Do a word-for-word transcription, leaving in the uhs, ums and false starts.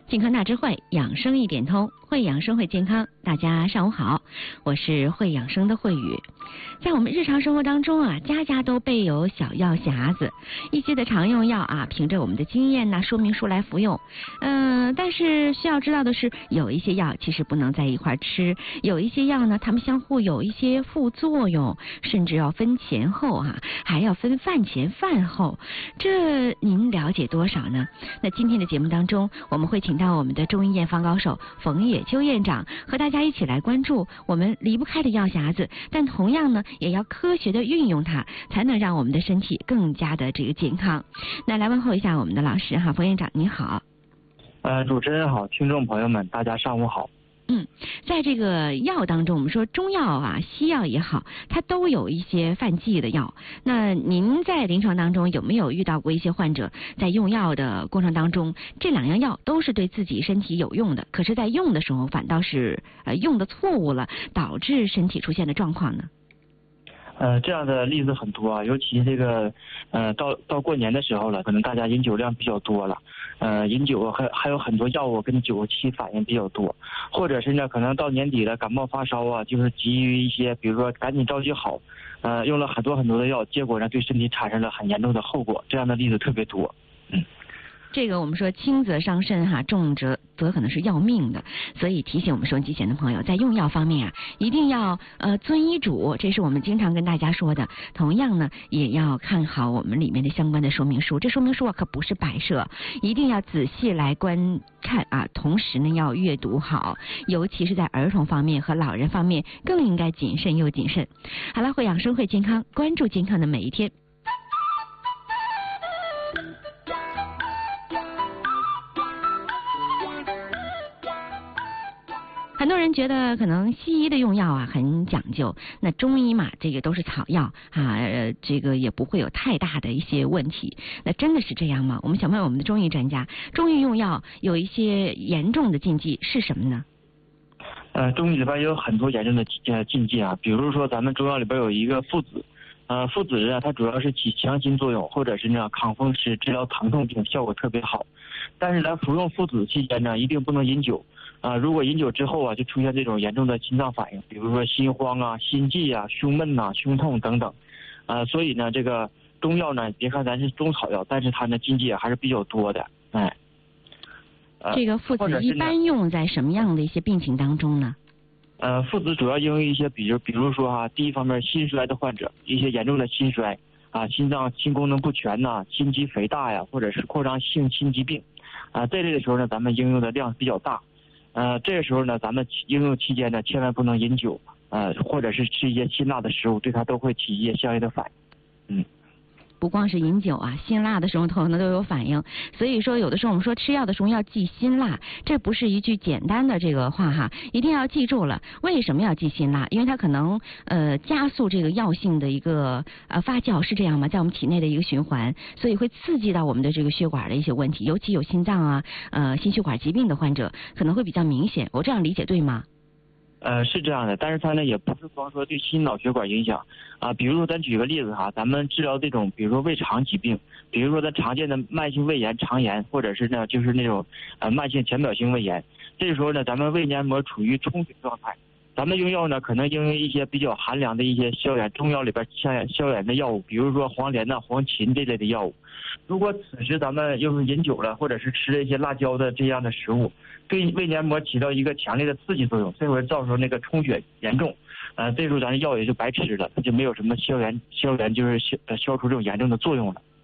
健康大智慧，养生一点通，会养生会健康。大家上午好，我是会养生的慧宇。在我们日常生活当中啊，家家都备有小药匣子，一些的常用药啊，凭着我们的经验呐、说明书来服用。嗯、呃，但是需要知道的是，有一些药其实不能在一块吃，有一些药呢，它们相互有一些副作用，甚至要分前后啊，还要分饭前饭后。这您了解多少呢？那今天的节目当中，我们会请到我们的中医验方高手冯野秋院长，和大家一起来关注我们离不开的药匣子，但同样呢，也要科学的运用它，才能让我们的身体更加的这个健康。那来问候一下我们的老师哈，冯院长你好。 呃，主持人好，听众朋友们，大家上午好。 嗯，在这个药当中，我们说中药啊、西药也好，它都有一些犯忌的药。那您在临床当中有没有遇到过一些患者在用药的过程当中，这两样药都是对自己身体有用的，可是在用的时候反倒是呃用的错误了，导致身体出现的状况呢？ 呃，这样的例子很多啊，尤其这个，呃，到到过年的时候了，可能大家饮酒量比较多了，呃，饮酒还还有很多药物跟酒气反应比较多，或者是呢，可能到年底了，感冒发烧啊，就是急于一些，比如说赶紧着急好，呃，用了很多很多的药，结果呢，对身体产生了很严重的后果，这样的例子特别多，嗯。 这个我们说轻则伤身哈，重则则可能是要命的，所以提醒我们收音机前的朋友，在用药方面啊，一定要呃遵医嘱，这是我们经常跟大家说的。同样呢，也要看好我们里面的相关的说明书，这说明书啊可不是摆设，一定要仔细来观看啊。同时呢，要阅读好，尤其是在儿童方面和老人方面，更应该谨慎又谨慎。好了，会养生会健康，关注健康的每一天。很多人觉得可能西医的用药啊很讲究，那中医嘛，这个都是草药啊，呃，这个也不会有太大的一些问题。那真的是这样吗？我们想问我们的中医专家，中医用药有一些严重的禁忌是什么呢？ 呃，中医里边有很多严重的呃禁忌啊，比如说咱们中药里边有一个附子，呃，附子呢，它主要是起强心作用，或者是呢抗风湿、治疗疼痛病，效果特别好。但是呢，服用附子期间呢，一定不能饮酒。啊、呃，如果饮酒之后啊，就出现这种严重的心脏反应，比如说心慌啊、心悸啊、胸闷呐、啊、胸痛等等。啊、呃，所以呢，这个中药呢，别看咱是中草药，但是它呢禁忌还是比较多的，哎。 呃、这个附子一般用在什么样的一些病情当中呢？ 呃，附子主要应用一些，比如比如说哈、啊，第一方面心衰的患者，一些严重的心衰啊，心脏心功能不全呐、啊，心肌肥大呀，或者是扩张性心肌病啊，这类的时候呢，咱们应用的量比较大。呃，这个时候呢，咱们应用期间呢，千万不能饮酒，呃，或者是吃一些辛辣的食物，对它都会起一些相应的反应。嗯。 不光是饮酒啊，辛辣的时候可能都有反应。所以说，有的时候我们说吃药的时候要忌辛辣，这不是一句简单的这个话哈，一定要记住了。为什么要忌辛辣？因为它可能呃加速这个药性的一个呃发酵，是这样吗？在我们体内的一个循环，所以会刺激到我们的这个血管的一些问题，尤其有心脏啊、呃心血管疾病的患者可能会比较明显。我这样理解对吗？ 呃，是这样的，但是它呢也不是光说对心脑血管影响啊。比如说，咱举个例子哈，咱们治疗这种，比如说胃肠疾病，比如说咱常见的慢性胃炎、肠炎，或者是呢就是那种呃慢性浅表性胃炎，这时候呢咱们胃黏膜处于充血状态，咱们用药呢可能应用一些比较寒凉的一些消炎，中药里边消消炎的药物，比如说黄连呐、黄芩这类的药物。如果此时咱们又是饮酒了，或者是吃了一些辣椒的这样的食物，对胃黏膜起到一个强烈的刺激作用，这会造成那个充血严重，呃，这时候咱的药也就白吃了，它就没有什么消炎消炎就是消消除这种严重的作用了。